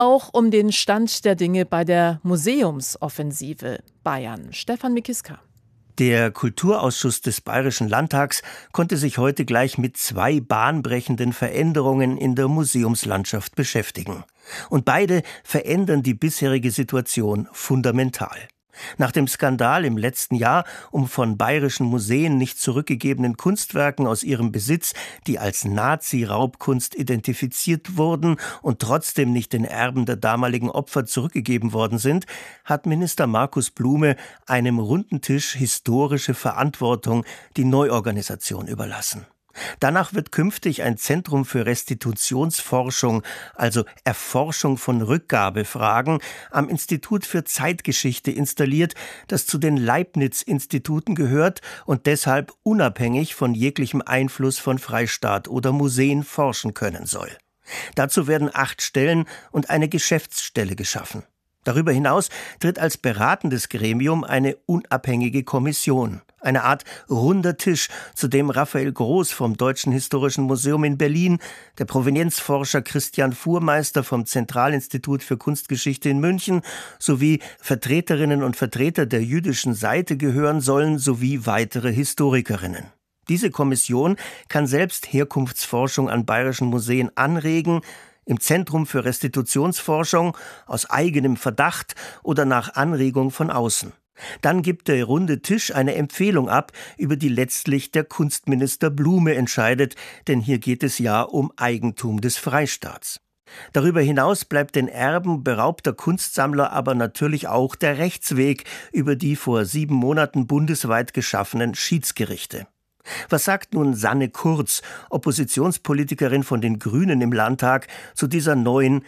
Auch um den Stand der Dinge bei der Museumsoffensive Bayern. Stefan Mikiska. Der Kulturausschuss des Bayerischen Landtags konnte sich heute gleich mit 2 bahnbrechenden Veränderungen in der Museumslandschaft beschäftigen. Und beide verändern die bisherige Situation fundamental. Nach dem Skandal im letzten Jahr um von bayerischen Museen nicht zurückgegebenen Kunstwerken aus ihrem Besitz, die als Nazi-Raubkunst identifiziert wurden und trotzdem nicht den Erben der damaligen Opfer zurückgegeben worden sind, hat Minister Markus Blume einem runden Tisch historische Verantwortung die Neuorganisation überlassen. Danach wird künftig ein Zentrum für Restitutionsforschung, also Erforschung von Rückgabefragen, am Institut für Zeitgeschichte installiert, das zu den Leibniz-Instituten gehört und deshalb unabhängig von jeglichem Einfluss von Freistaat oder Museen forschen können soll. Dazu werden 8 Stellen und eine Geschäftsstelle geschaffen. Darüber hinaus tritt als beratendes Gremium eine unabhängige Kommission, eine Art runder Tisch, zu dem Raphael Groß vom Deutschen Historischen Museum in Berlin, der Provenienzforscher Christian Fuhrmeister vom Zentralinstitut für Kunstgeschichte in München sowie Vertreterinnen und Vertreter der jüdischen Seite gehören sollen, sowie weitere Historikerinnen. Diese Kommission kann selbst Herkunftsforschung an bayerischen Museen anregen, im Zentrum für Restitutionsforschung, aus eigenem Verdacht oder nach Anregung von außen. Dann gibt der runde Tisch eine Empfehlung ab, über die letztlich der Kunstminister Blume entscheidet, denn hier geht es ja um Eigentum des Freistaats. Darüber hinaus bleibt den Erben beraubter Kunstsammler aber natürlich auch der Rechtsweg über die vor 7 Monaten bundesweit geschaffenen Schiedsgerichte. Was sagt nun Sanne Kurz, Oppositionspolitikerin von den Grünen im Landtag, zu dieser neuen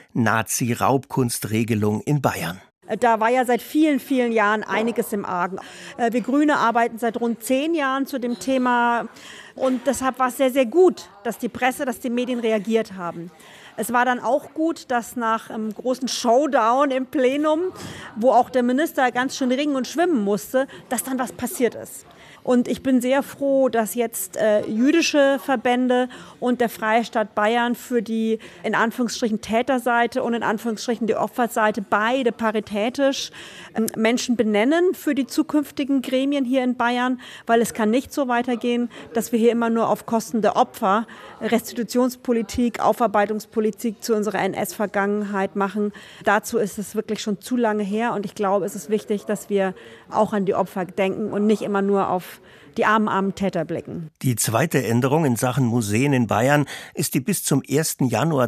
Nazi-Raubkunstregelung in Bayern? Da war ja seit vielen, vielen Jahren einiges im Argen. Wir Grüne arbeiten seit rund 10 Jahren zu dem Thema und deshalb war es sehr, sehr gut, dass die Presse, dass die Medien reagiert haben. Es war dann auch gut, dass nach einem großen Showdown im Plenum, wo auch der Minister ganz schön ringen und schwimmen musste, dass dann was passiert ist. Und ich bin sehr froh, dass jetzt jüdische Verbände und der Freistaat Bayern für die in Anführungsstrichen Täterseite und in Anführungsstrichen die Opferseite beide paritätisch Menschen benennen für die zukünftigen Gremien hier in Bayern, weil es kann nicht so weitergehen, dass wir hier immer nur auf Kosten der Opfer Restitutionspolitik, Aufarbeitungspolitik zu unserer NS-Vergangenheit machen. Dazu ist es wirklich schon zu lange her und ich glaube, es ist wichtig, dass wir auch an die Opfer denken und nicht immer nur auf die armen Täter blicken. Die zweite Änderung in Sachen Museen in Bayern ist die bis zum 1. Januar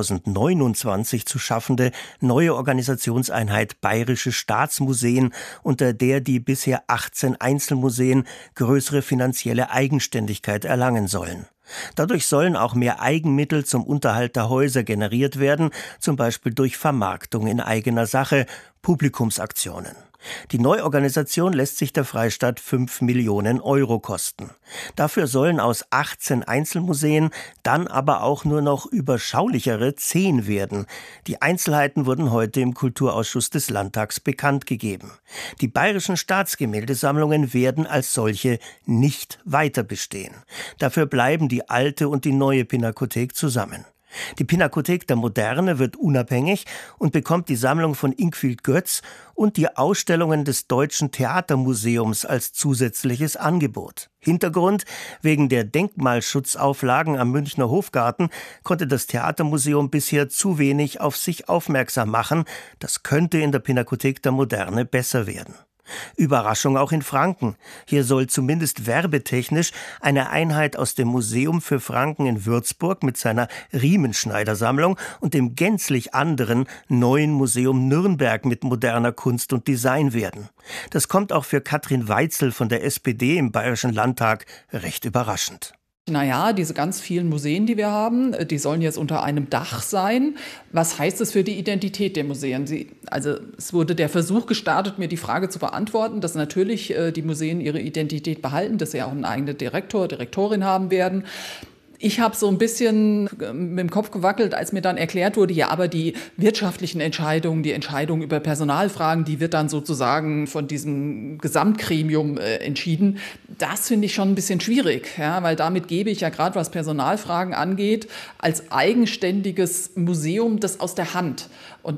2029 zu schaffende neue Organisationseinheit Bayerische Staatsmuseen, unter der die bisher 18 Einzelmuseen größere finanzielle Eigenständigkeit erlangen sollen. Dadurch sollen auch mehr Eigenmittel zum Unterhalt der Häuser generiert werden, zum Beispiel durch Vermarktung in eigener Sache, Publikumsaktionen. Die Neuorganisation lässt sich der Freistaat 5 Millionen Euro kosten. Dafür sollen aus 18 Einzelmuseen dann aber auch nur noch überschaulichere 10 werden. Die Einzelheiten wurden heute im Kulturausschuss des Landtags bekannt gegeben. Die bayerischen Staatsgemäldesammlungen werden als solche nicht weiter bestehen. Dafür bleiben die alte und die neue Pinakothek zusammen. Die Pinakothek der Moderne wird unabhängig und bekommt die Sammlung von Ingfield Götz und die Ausstellungen des Deutschen Theatermuseums als zusätzliches Angebot. Hintergrund: wegen der Denkmalschutzauflagen am Münchner Hofgarten konnte das Theatermuseum bisher zu wenig auf sich aufmerksam machen. Das könnte in der Pinakothek der Moderne besser werden. Überraschung auch in Franken. Hier soll zumindest werbetechnisch eine Einheit aus dem Museum für Franken in Würzburg mit seiner Riemenschneidersammlung und dem gänzlich anderen neuen Museum Nürnberg mit moderner Kunst und Design werden. Das kommt auch für Katrin Weitzel von der SPD im Bayerischen Landtag recht überraschend. Naja, diese ganz vielen Museen, die wir haben, die sollen jetzt unter einem Dach sein. Was heißt das für die Identität der Museen? Es wurde der Versuch gestartet, mir die Frage zu beantworten, dass natürlich die Museen ihre Identität behalten, dass sie auch einen eigenen Direktor, Direktorin haben werden. Ich habe so ein bisschen mit dem Kopf gewackelt, als mir dann erklärt wurde, ja, aber die wirtschaftlichen Entscheidungen, die Entscheidungen über Personalfragen, die wird dann sozusagen von diesem Gesamtgremium entschieden. Das finde ich schon ein bisschen schwierig, ja, weil damit gebe ich ja gerade, was Personalfragen angeht, als eigenständiges Museum das aus der Hand. Und